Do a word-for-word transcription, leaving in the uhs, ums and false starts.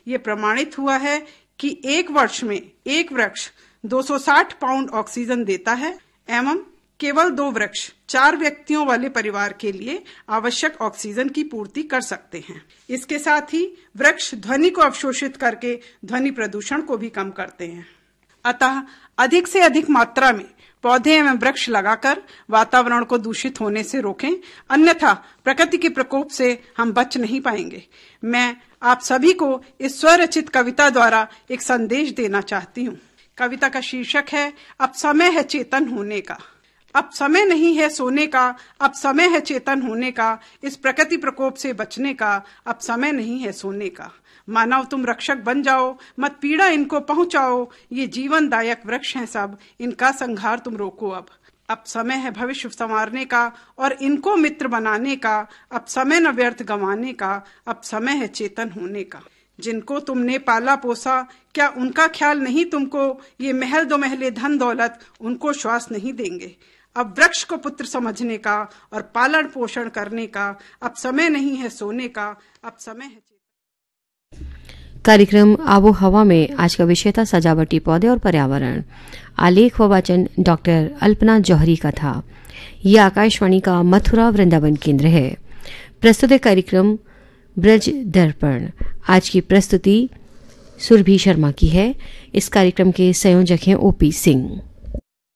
ये प्रमाणित हुआ है कि एक वर्ष में एक वृक्ष दो सौ साठ पाउंड ऑक्सीजन देता है एवं केवल दो वृक्ष चार व्यक्तियों वाले परिवार के लिए आवश्यक ऑक्सीजन की पूर्ति कर सकते हैं। इसके साथ ही वृक्ष ध्वनि को अवशोषित करके ध्वनि प्रदूषण को भी कम करते हैं। अतः अधिक से अधिक मात्रा में पौधे एवं वृक्ष लगाकर वातावरण को दूषित होने से रोकें, अन्यथा प्रकृति के प्रकोप से हम बच नहीं पाएंगे। मैं आप सभी को इस स्वरचित कविता द्वारा एक संदेश देना चाहती हूँ। कविता का शीर्षक है अब समय है चेतन होने का। अब समय नहीं है सोने का, अब समय है चेतन होने का, इस प्रकृति प्रकोप से बचने का अब समय नहीं है सोने का। मानव तुम रक्षक बन जाओ, मत पीड़ा इनको पहुंचाओ, ये जीवनदायक वृक्ष हैं सब, इनका संहार तुम रोको अब। अब समय है भविष्य संवारने का और इनको मित्र बनाने का, अब समय न व्यर्थ गंवाने का, अब समय है चेतन होने का। जिनको तुमने पाला पोसा, क्या उनका ख्याल नहीं तुमको, ये महल दो महले धन दौलत उनको श्वास नहीं देंगे। अब वृक्ष को पुत्र समझने का और पालन पोषण करने का अब समय नहीं है सोने का, अब समय है। कार्यक्रम आबो हवा में आज का विषय था सजावटी पौधे और पर्यावरण। आलेख व वाचन डॉक्टर अल्पना जौहरी का था। यह आकाशवाणी का मथुरा वृंदावन केंद्र है। प्रस्तुत कार्यक्रम ब्रज दर्पण। आज की प्रस्तुति सुरभि शर्मा की है। इस कार्यक्रम के संयोजक हैं ओपी सिंह।